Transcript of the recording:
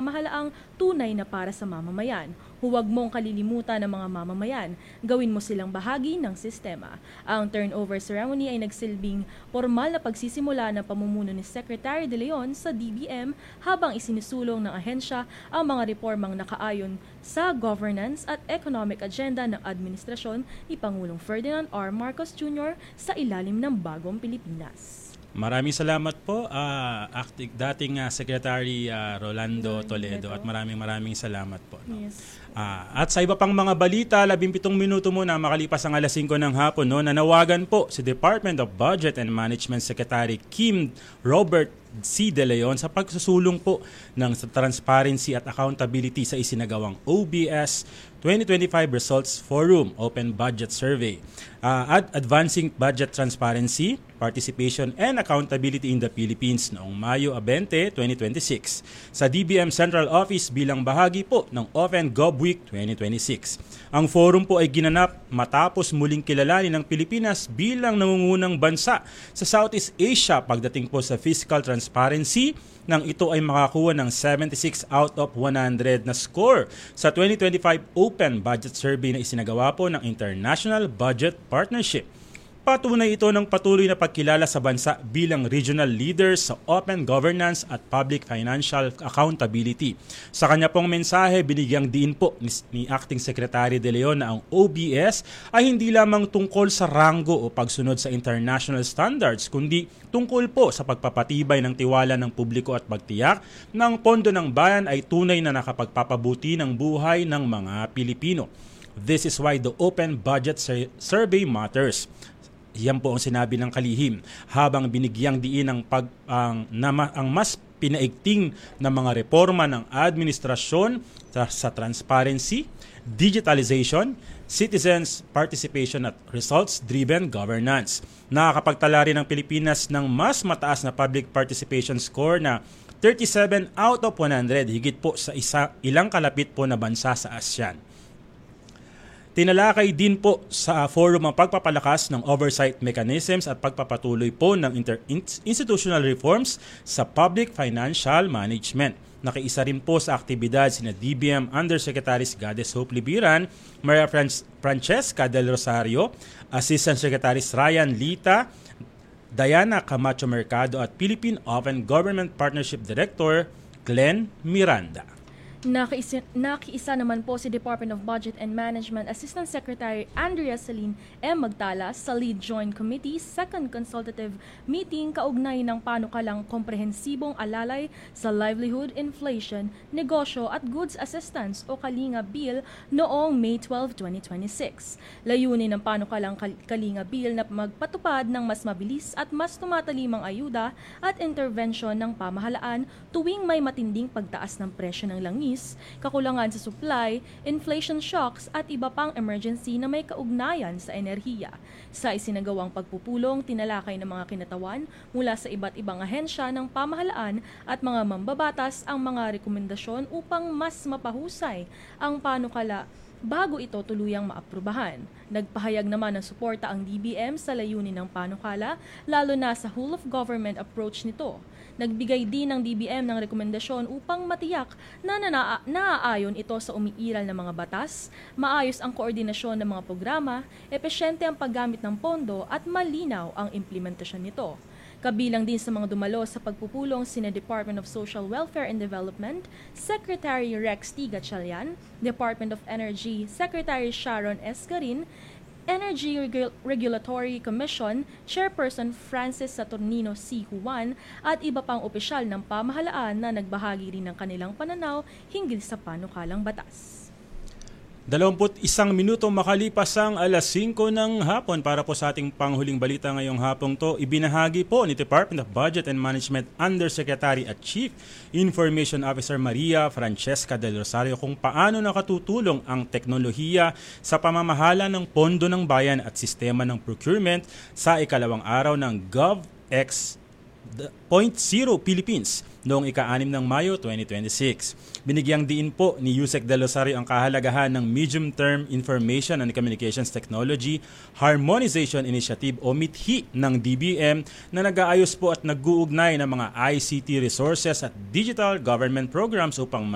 pamahalaang tunay na para sa mamamayan. Huwag mong kalilimutan ng mga mamamayan. Gawin mo silang bahagi ng sistema. Ang turnover ceremony ay nagsilbing formal na pagsisimula ng pamumuno ni Secretary De Leon sa DBM habang isinusulong ng ahensya ang mga reformang nakaayon sa governance at economic agenda ng administrasyon ni Pangulong Ferdinand R. Marcos Jr. sa ilalim ng Bagong Pilipinas. Maraming salamat po, dating Secretary Rolando Toledo, at maraming salamat po. No? Yes. At sa iba pang mga balita, 17 minuto muna makalipas ang alas 5 ng hapon, no, nanawagan po si Department of Budget and Management Secretary Kim Robert C. De Leon sa pagsusulong po ng transparency at accountability sa isinagawang OBS 2025 Results Forum Open Budget Survey at Advancing Budget Transparency, Participation and Accountability in the Philippines noong Mayo 20, 2026 sa DBM Central Office bilang bahagi po ng Open Gov Week 2026. Ang forum po ay ginanap matapos muling kilalanin ng Pilipinas bilang nangungunang bansa sa Southeast Asia pagdating po sa fiscal transparency, nang ito ay makakuha ng 76 out of 100 na score sa 2025 Open Budget Survey na isinagawa po ng International Budget Partnership. Patunay ito ng patuloy na pagkilala sa bansa bilang regional leaders sa open governance at public financial accountability. Sa kanya pong mensahe, binigyang diin po ni Acting Secretary De Leon na ang OBS ay hindi lamang tungkol sa ranggo o pagsunod sa international standards, kundi tungkol po sa pagpapatibay ng tiwala ng publiko at pagtiyak na ang pondo ng bayan ay tunay na nakapagpapabuti ng buhay ng mga Pilipino. This is why the Open Budget Survey matters. Yan po ang sinabi ng kalihim habang binigyang diin ang mas pinaigting na mga reforma ng administrasyon sa transparency, digitalization, citizens participation at results-driven governance. Nakakapagtala rin ang Pilipinas ng mas mataas na public participation score na 37 out of 100, higit po sa ilang kalapit po na bansa sa ASEAN. Tinalakay din po sa forum ang pagpapalakas ng oversight mechanisms at pagpapatuloy po ng institutional reforms sa public financial management. Nakiisa rin po sa aktibidad sina DBM Undersecretaries Goddess Hope Libiran, Maria Francesca Del Rosario, Assistant Secretaries Ryan Lita, Diana Camacho Mercado at Philippine Open Government Partnership Director Glenn Miranda. Nakiisa naman po si Department of Budget and Management Assistant Secretary Andrea Celine M. Magtalas sa Lead Joint Committee Second Consultative Meeting kaugnay ng panukalang komprehensibong alalay sa livelihood, inflation, negosyo at goods assistance o Kalinga Bill noong May 12, 2026. Layunin ng panukalang Kalinga Bill na magpatupad ng mas mabilis at mas tumatalimang ayuda at intervention ng pamahalaan tuwing may matinding pagtaas ng presyo ng langis, kakulangan sa supply, inflation shocks at iba pang emergency na may kaugnayan sa enerhiya. Sa isinagawang pagpupulong, tinalakay ng mga kinatawan mula sa iba't ibang ahensya ng pamahalaan at mga mambabatas ang mga rekomendasyon upang mas mapahusay ang panukala bago ito tuluyang maaprubahan. Nagpahayag naman ng suporta ang DBM sa layunin ng panukala, lalo na sa whole of government approach nito. Nagbigay din ng DBM ng rekomendasyon upang matiyak na naaayon ito sa umiiral na mga batas, maayos ang koordinasyon ng mga programa, epesyente ang paggamit ng pondo at malinaw ang implementasyon nito. Kabilang din sa mga dumalo sa pagpupulong sina Department of Social Welfare and Development, Secretary Rex T. Gatchalian, Department of Energy, Secretary Sharon S. Garin, Energy Regulatory Commission, Chairperson Francis Saturnino C. Juan at iba pang opisyal ng pamahalaan na nagbahagi rin ng kanilang pananaw hinggil sa panukalang batas. 21 minuto makalipas ang alas 5 ng hapon para po sa ating panghuling balita ngayong hapong to. Ibinahagi po ni Department of Budget and Management Undersecretary at Chief Information Officer Maria Francesca Del Rosario kung paano nakatutulong ang teknolohiya sa pamamahala ng pondo ng bayan at sistema ng procurement sa ikalawang araw ng GovX 0.0 Philippines noong ika-6 ng Mayo 2026. Binigyang diin po ni Yusek Del Rosario ang kahalagahan ng Medium-Term Information and Communications Technology Harmonization Initiative o MITHI ng DBM na nag-aayos po at nag-uugnay ng mga ICT resources at digital government programs upang